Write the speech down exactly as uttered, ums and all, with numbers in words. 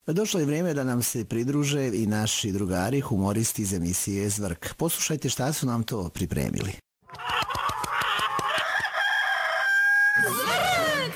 Došlo je vrijeme da nam se pridruže i naši drugari, humoristi iz emisije Zvrk. Poslušajte šta su nam to pripremili.